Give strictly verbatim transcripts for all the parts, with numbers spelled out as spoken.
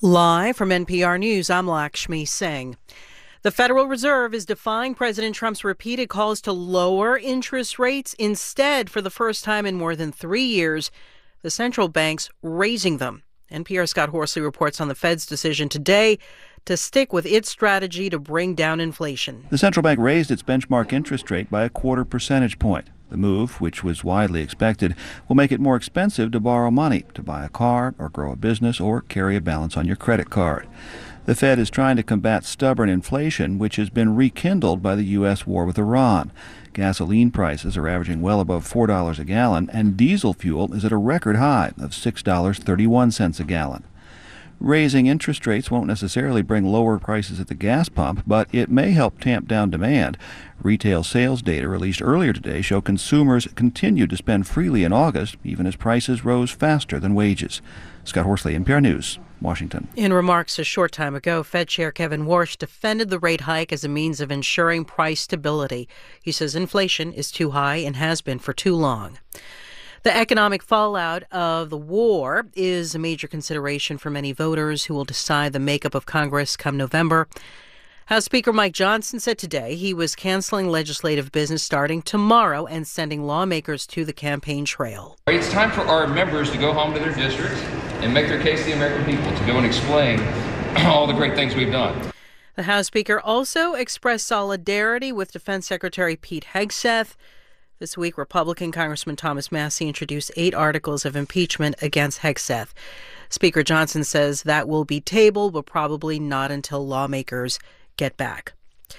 Live from N P R News, I'm Lakshmi Singh. The Federal Reserve is defying President Trump's repeated calls to lower interest rates. Instead, for the first time in more than three years, the central bank's raising them. N P R's Scott Horsley reports on the Fed's decision today to stick with its strategy to bring down inflation. The central bank raised its benchmark interest rate by a quarter percentage point. The move, which was widely expected, will make it more expensive to borrow money, to buy a car or grow a business or carry a balance on your credit card. The Fed is trying to combat stubborn inflation, which has been rekindled by the U S war with Iran. Gasoline prices are averaging well above four dollars a gallon, and diesel fuel is at a record high of six dollars and thirty-one cents a gallon. Raising interest rates won't necessarily bring lower prices at the gas pump, but it may help tamp down demand. Retail sales data released earlier today show consumers continued to spend freely in August, even as prices rose faster than wages. Scott Horsley, N P R News, Washington. In remarks a short time ago, Fed Chair Kevin Warsh defended the rate hike as a means of ensuring price stability. He says inflation is too high and has been for too long. The economic fallout of the war is a major consideration for many voters who will decide the makeup of Congress come November. House Speaker Mike Johnson said today he was canceling legislative business starting tomorrow and sending lawmakers to the campaign trail. It's time for our members to go home to their districts and make their case to the American people, to go and explain all the great things we've done. The House Speaker also expressed solidarity with Defense Secretary Pete Hegseth. This week, Republican Congressman Thomas Massie introduced eight articles of impeachment against Hegseth. Speaker Johnson says that will be tabled, but probably not until lawmakers get back.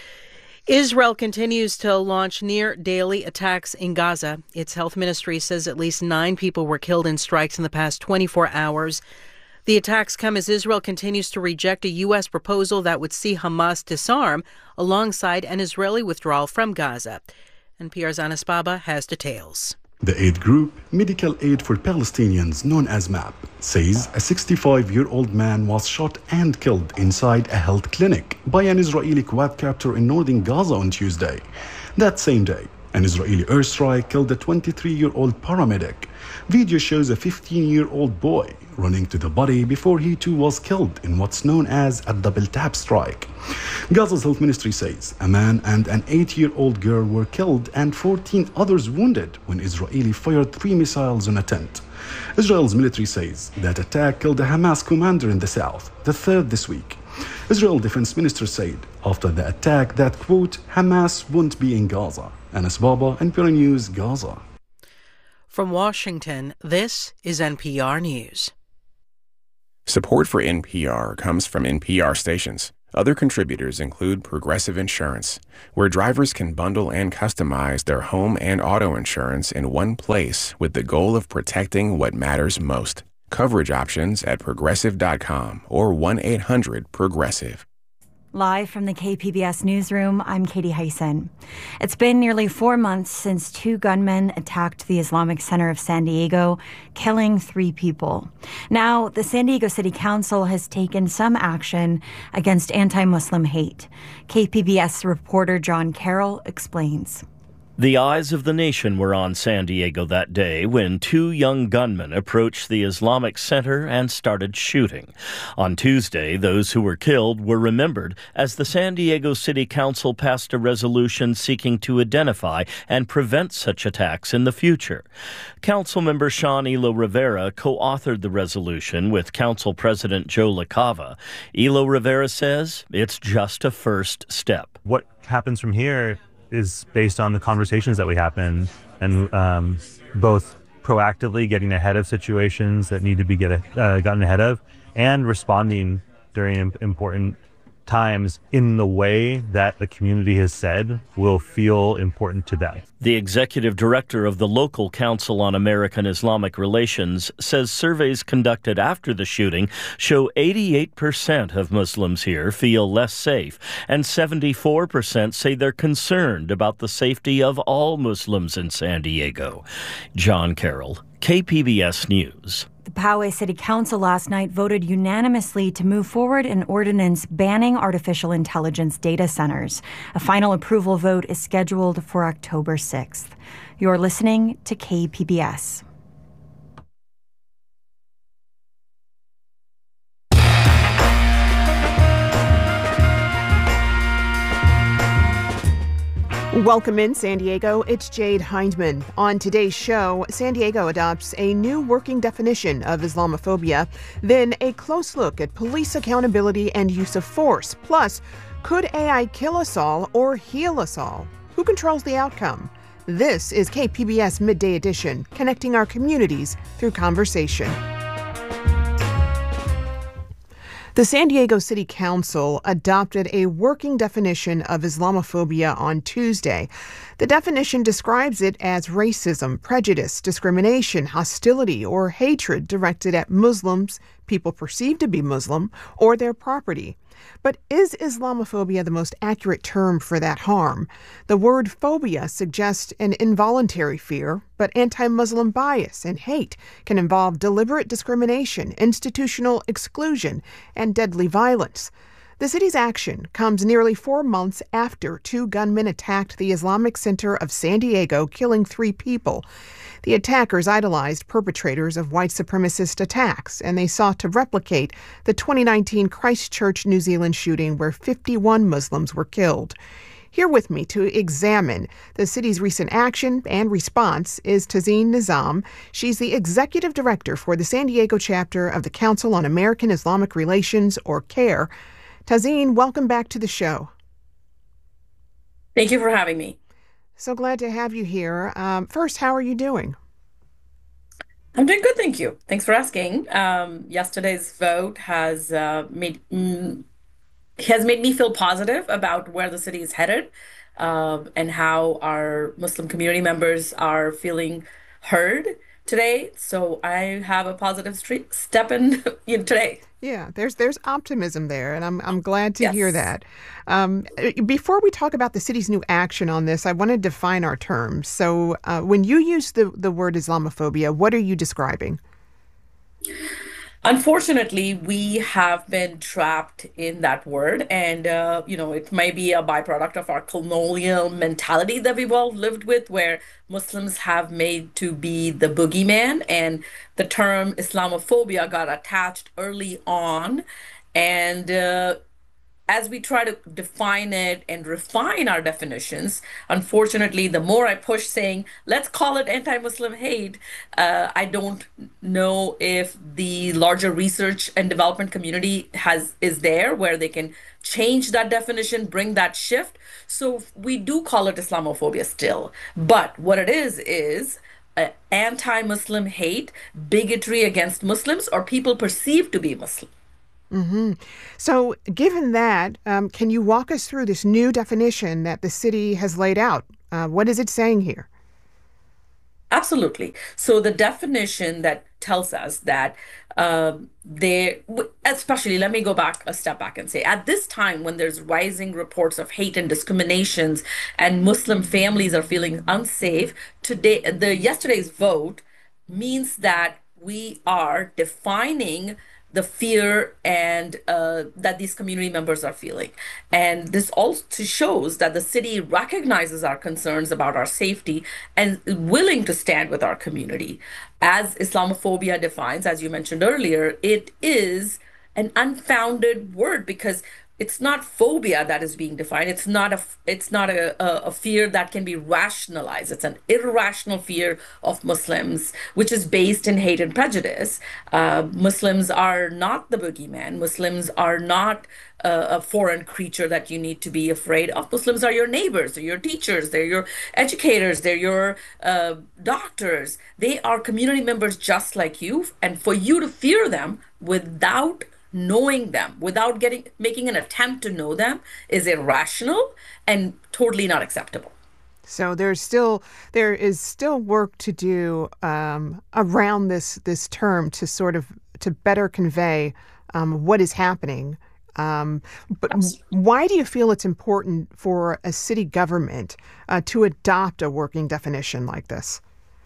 Israel continues to launch near-daily attacks in Gaza. Its health ministry says at least nine people were killed in strikes in the past twenty-four hours. The attacks come as Israel continues to reject a U S proposal that would see Hamas disarm alongside an Israeli withdrawal from Gaza. N P R's Anas Baba has details. The aid group, Medical Aid for Palestinians, known as MAP, says a sixty-five-year-old man was shot and killed inside a health clinic by an Israeli quadcopter in northern Gaza on Tuesday. That same day, an Israeli airstrike killed a twenty-three-year-old paramedic. Video shows a fifteen-year-old boy running to the body before he too was killed in what's known as a double tap strike. Gaza's health ministry says a man and an eight-year-old girl were killed and fourteen others wounded when Israeli fired three missiles on a tent. Israel's military says that attack killed a Hamas commander in the south, the third this week. Israel defense minister said after the attack that, quote, Hamas won't be in Gaza. Anas Baba, N P R News, Gaza. From Washington, this is N P R News. Support for N P R comes from N P R stations. Other contributors include Progressive Insurance, where drivers can bundle and customize their home and auto insurance in one place with the goal of protecting what matters most. Coverage options at progressive dot com or one eight hundred progressive. Live from the K P B S newsroom, I'm Katie Hyson. It's been nearly four months since two gunmen attacked the Islamic Center of San Diego, killing three people. Now, the San Diego City Council has taken some action against anti-Muslim hate. K P B S reporter John Carroll explains. The eyes of the nation were on San Diego that day when two young gunmen approached the Islamic Center and started shooting. On Tuesday, those who were killed were remembered as the San Diego City Council passed a resolution seeking to identify and prevent such attacks in the future. Councilmember Sean Elo Rivera co-authored the resolution with Council President Joe LaCava. Elo Rivera says it's just a first step. What happens from here is based on the conversations that we happen and um, both proactively getting ahead of situations that need to be get, uh, gotten ahead of and responding during important times in the way that the community has said will feel important to them. The executive director of the local Council on American Islamic Relations says surveys conducted after the shooting show eighty-eight percent of Muslims here feel less safe, and seventy-four percent say they're concerned about the safety of all Muslims in San Diego. John Carroll, K P B S News. The Poway City Council last night voted unanimously to move forward an ordinance banning artificial intelligence data centers. A final approval vote is scheduled for October sixth. You're listening to K P B S. Welcome in, San Diego. It's Jade Hindman. On today's show, San Diego adopts a new working definition of Islamophobia, then a close look at police accountability and use of force. Plus, could A I kill us all or heal us all? Who controls the outcome? This is K P B S Midday Edition, connecting our communities through conversation. The San Diego City Council adopted a working definition of Islamophobia on Tuesday. The definition describes it as racism, prejudice, discrimination, hostility, or hatred directed at Muslims, people perceived to be Muslim, or their property. But is Islamophobia the most accurate term for that harm? The word phobia suggests an involuntary fear, but anti-Muslim bias and hate can involve deliberate discrimination, institutional exclusion, and deadly violence. The city's action comes nearly four months after two gunmen attacked the Islamic Center of San Diego, killing three people. The attackers idolized perpetrators of white supremacist attacks, and they sought to replicate the twenty nineteen Christchurch, New Zealand shooting where fifty-one Muslims were killed. Here with me to examine the city's recent action and response is Tazeen Nizam. She's the executive director for the San Diego chapter of the Council on American Islamic Relations, or CAIR. Tazeen, welcome back to the show. Thank you for having me. So glad to have you here. Um, first, how are you doing? I'm doing good, thank you. Thanks for asking. Um, yesterday's vote has uh, made mm, has made me feel positive about where the city is headed, uh, and how our Muslim community members are feeling heard today. So I have a positive streak step in you know, today. Yeah, there's there's optimism there, and I'm I'm glad to Yes. hear that. Um, before we talk about the city's new action on this, I want to define our terms. So uh, when you use the, the word Islamophobia, what are you describing? Unfortunately, we have been trapped in that word, and uh, you know, it may be a byproduct of our colonial mentality that we've all lived with, where Muslims have made to be the boogeyman, and the term Islamophobia got attached early on, and uh, as we try to define it and refine our definitions, unfortunately, the more I push saying, let's call it anti-Muslim hate, uh, I don't know if the larger research and development community has is there where they can change that definition, bring that shift. So we do call it Islamophobia still. But what it is, is uh, anti-Muslim hate, bigotry against Muslims or people perceived to be Muslim. Mm-hmm. So given that, um, can you walk us through this new definition that the city has laid out? Uh, what is it saying here? Absolutely. So the definition that tells us that um, they, w- especially, let me go back a step back and say, at this time when there's rising reports of hate and discriminations, and Muslim families are feeling unsafe, today, the yesterday's vote means that we are defining the fear and uh, that these community members are feeling. And this also shows that the city recognizes our concerns about our safety and is willing to stand with our community. As Islamophobia defines, as you mentioned earlier, it is an unfounded word because it's not phobia that is being defined. It's not a it's not a, a, a fear that can be rationalized. It's an irrational fear of Muslims, which is based in hate and prejudice. Uh, Muslims are not the boogeyman. Muslims are not uh, a foreign creature that you need to be afraid of. Muslims are your neighbors, they're your teachers, they're your educators, they're your uh, doctors. They are community members just like you. And for you to fear them without knowing them, without getting making an attempt to know them, is irrational and totally not acceptable. So there's still there is still work to do um, around this this term to sort of to better convey um, what is happening. Um, but Absolutely. Why do you feel it's important for a city government uh, to adopt a working definition like this?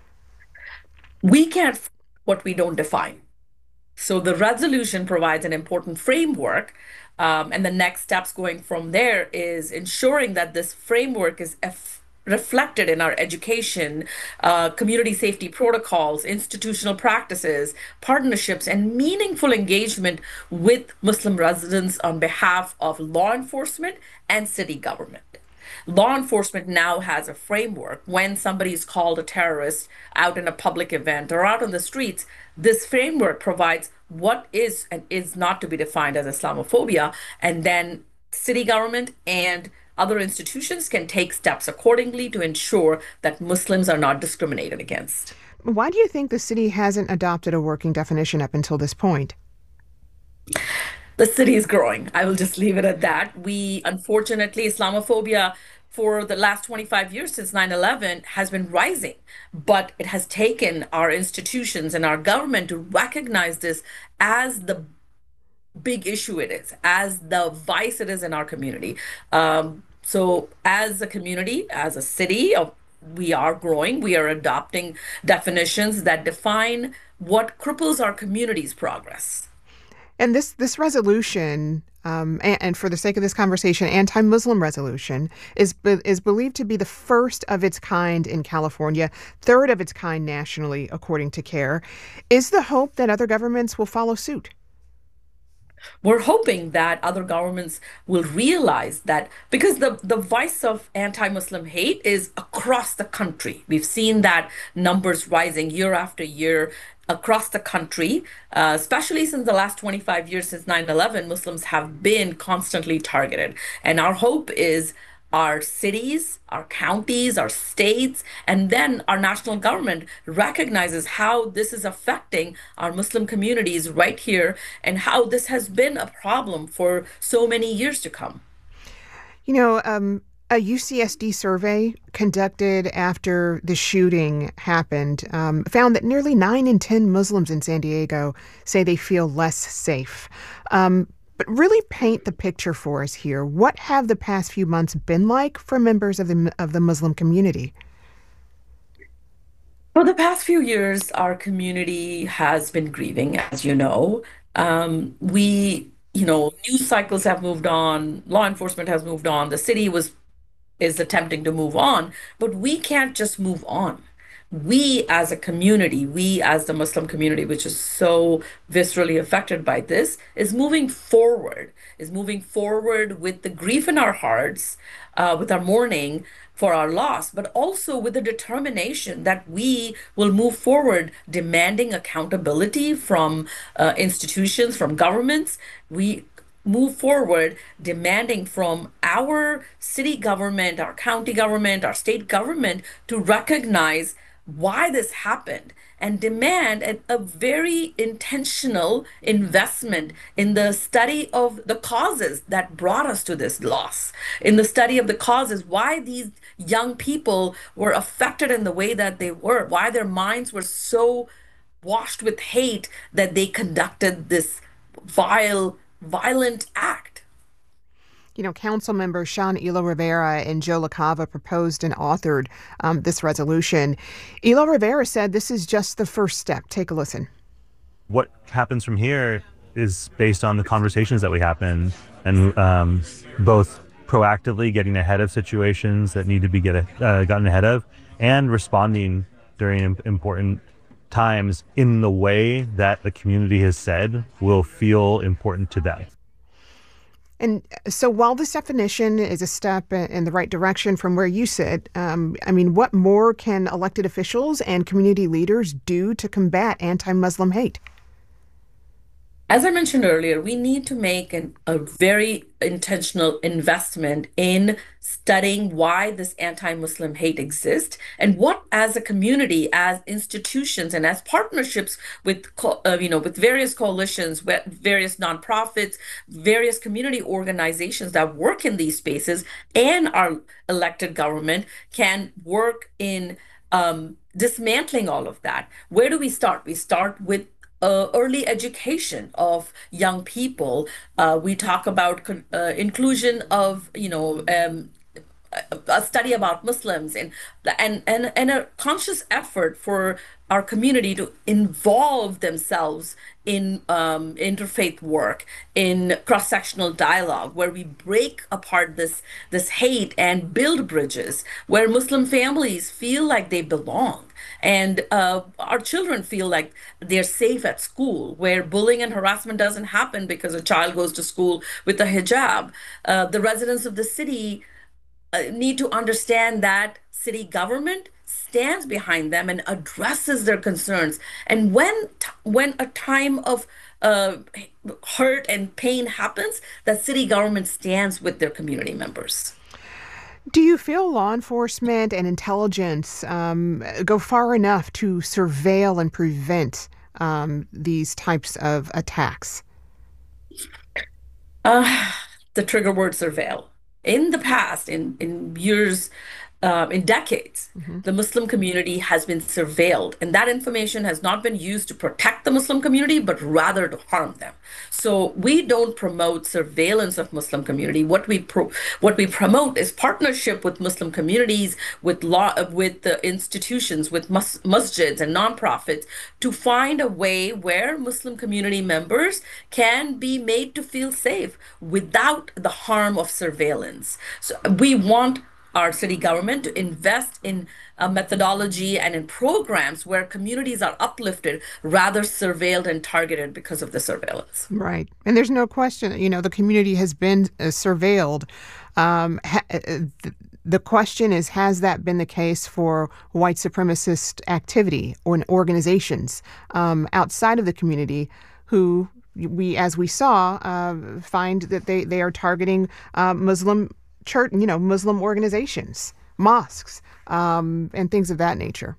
We can't f- what we don't define. So the resolution provides an important framework, um, and the next steps going from there is ensuring that this framework is eff- reflected in our education, uh, community safety protocols, institutional practices, partnerships, and meaningful engagement with Muslim residents on behalf of law enforcement and city government. Law enforcement now has a framework when somebody is called a terrorist out in a public event or out on the streets. This framework provides what is and is not to be defined as Islamophobia, and then city government and other institutions can take steps accordingly to ensure that Muslims are not discriminated against. Why do you think the city hasn't adopted a working definition up until this point? The city is growing. I will just leave it at that. We, unfortunately, Islamophobia for the last twenty-five years since nine eleven has been rising, but it has taken our institutions and our government to recognize this as the big issue it is, as the vice it is in our community. Um, so as a community, as a city, uh, we are growing. We are adopting definitions that define what cripples our community's progress. And this this resolution, um, and, and for the sake of this conversation, anti-Muslim resolution, is be, is believed to be the first of its kind in California, third of its kind nationally, according to CAIR. Is the hope that other governments will follow suit? We're hoping that other governments will realize that, because the, the vice of anti-Muslim hate is across the country. We've seen that numbers rising year after year across the country, uh, especially since the last twenty-five years, since nine eleven, Muslims have been constantly targeted. And our hope is our cities, our counties, our states, and then our national government recognizes how this is affecting our Muslim communities right here and how this has been a problem for so many years to come. You know, um, a U C S D survey conducted after the shooting happened um, found that nearly nine in ten Muslims in San Diego say they feel less safe. Um, But really paint the picture for us here. What have the past few months been like for members of the of the Muslim community? For the past few years, our community has been grieving, as you know. Um, we, you know, news cycles have moved on, law enforcement has moved on, the city was is attempting to move on, but we can't just move on. We as a community, we as the Muslim community, which is so viscerally affected by this, is moving forward, is moving forward with the grief in our hearts, uh, with our mourning for our loss, but also with the determination that we will move forward demanding accountability from uh, institutions, from governments. We move forward demanding from our city government, our county government, our state government to recognize why this happened and demand a, a very intentional investment in the study of the causes that brought us to this loss, in the study of the causes, why these young people were affected in the way that they were, why their minds were so washed with hate that they conducted this vile, violent act. You know, council members Sean Elo Rivera and Joe LaCava proposed and authored um, this resolution. Elo Rivera said this is just the first step. Take a listen. What happens from here is based on the conversations that we happen, and um, both proactively getting ahead of situations that need to be get, uh, gotten ahead of, and responding during important times in the way that the community has said will feel important to them. And so while this definition is a step in the right direction from where you sit, um, I mean, what more can elected officials and community leaders do to combat anti-Muslim hate? As I mentioned earlier, we need to make an, a very intentional investment in studying why this anti-Muslim hate exists and what, as a community, as institutions, and as partnerships with, uh, you know, with various coalitions, with various nonprofits, various community organizations that work in these spaces, and our elected government can work in um, dismantling all of that. Where do we start? We start with Uh, early education of young people. Uh, we talk about uh, inclusion of, you know, um, a study about Muslims and, and and and a conscious effort for our community to involve themselves in um, interfaith work, in cross-sectional dialogue, where we break apart this this hate and build bridges, where Muslim families feel like they belong. And uh, our children feel like they're safe at school, where bullying and harassment doesn't happen because a child goes to school with a hijab. Uh, the residents of the city uh, need to understand that city government stands behind them and addresses their concerns. And when t- when a time of uh, hurt and pain happens, that city government stands with their community members. Do you feel law enforcement and intelligence um, go far enough to surveil and prevent um, these types of attacks? Uh, the trigger word surveil. In the past, in, in years, uh, in decades, mm-hmm. the Muslim community has been surveilled, and that information has not been used to protect the Muslim community, but rather to harm them. So we don't promote surveillance of Muslim community. What we pro- what we promote is partnership with Muslim communities, with law, with the institutions, with mus- masjids and nonprofits, to find a way where Muslim community members can be made to feel safe without the harm of surveillance. So we want our city government to invest in a methodology and in programs where communities are uplifted rather surveilled and targeted because of the surveillance. Right. And there's no question, you know, the community has been uh, surveilled. Um, ha- uh, the question is, has that been the case for white supremacist activity or in organizations um, outside of the community who we, as we saw, uh, find that they, they are targeting uh, Muslim church, you know, Muslim organizations, mosques, um, and things of that nature?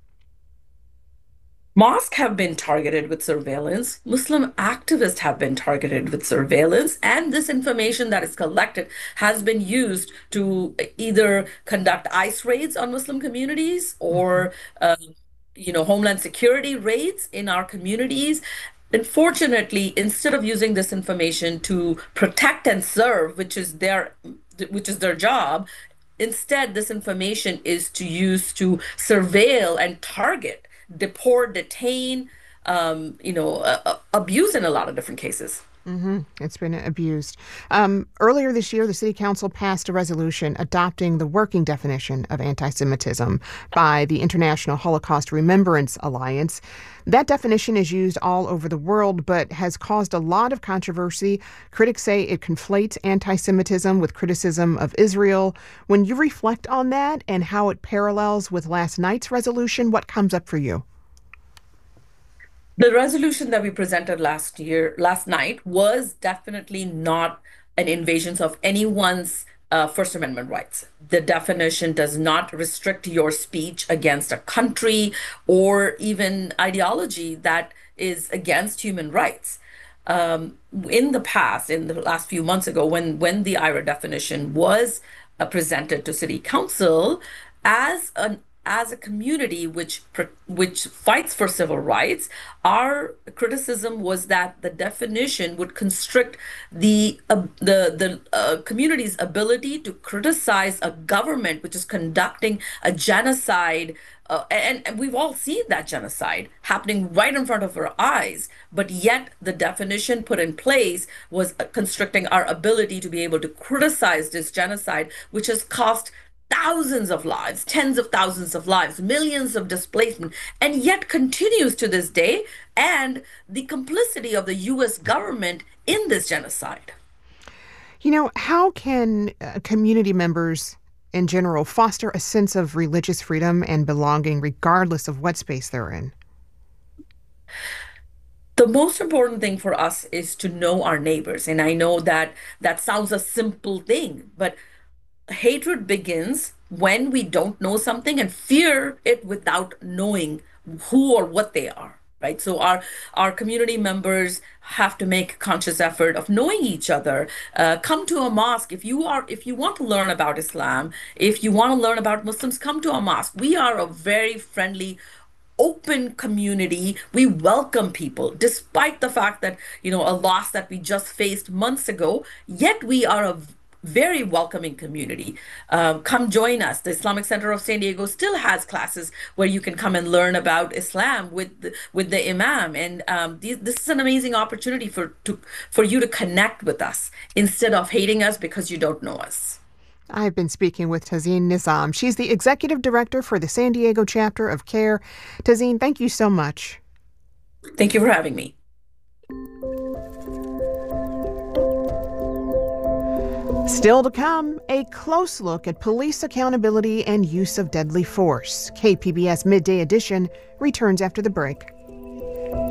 Mosques have been targeted with surveillance. Muslim activists have been targeted with surveillance. And this information that is collected has been used to either conduct ICE raids on Muslim communities or, uh, you know, Homeland Security raids in our communities. Unfortunately, instead of using this information to protect and serve, which is their which is their job, instead, this information is to use to surveil and target, deport, detain, um, you know, uh, abuse in a lot of different cases. Mm-hmm. It's been abused. Um, earlier this year, the City Council passed a resolution adopting the working definition of anti-Semitism by the International Holocaust Remembrance Alliance. That definition is used all over the world, but has caused a lot of controversy. Critics say it conflates anti-Semitism with criticism of Israel. When you reflect on that and how it parallels with last night's resolution, what comes up for you? The resolution that we presented last year, last night, was definitely not an invasion of anyone's uh, First Amendment rights. The definition does not restrict your speech against a country or even ideology that is against human rights. Um, in the past, in the last few months ago, when, when the I R A definition was uh, presented to City Council, as an As a community which which fights for civil rights, our criticism was that the definition would constrict the uh, the the uh, community's ability to criticize a government which is conducting a genocide, uh, and, and we've all seen that genocide happening right in front of our eyes. But yet, the definition put in place was uh, constricting our ability to be able to criticize this genocide, which has cost thousands of lives, tens of thousands of lives, millions of displacement, and yet continues to this day, and the complicity of the U S government in this genocide. You know, how can uh, community members in general foster a sense of religious freedom and belonging regardless of what space they're in? The most important thing for us is to know our neighbors. And I know that that sounds a simple thing, but hatred begins when we don't know something and fear it without knowing who or what they are, right? So our our community members have to make a conscious effort of knowing each other. Uh, come to a mosque if you are if you want to learn about Islam. If you want to learn about Muslims, come to a mosque. We are a very friendly, open community. We welcome people, despite the fact that, you know, a loss that we just faced months ago. Yet we are a very welcoming community. Um, come join us. The Islamic Center of San Diego still has classes where you can come and learn about Islam with the, with the imam. And um, th- this is an amazing opportunity for to, for you to connect with us instead of hating us because you don't know us. I've been speaking with Tazeen Nizam. She's the executive director for the San Diego chapter of CARE. Tazeen, thank you so much. Thank you for having me. Still to come, a close look at police accountability and use of deadly force. K P B S Midday Edition returns after the break.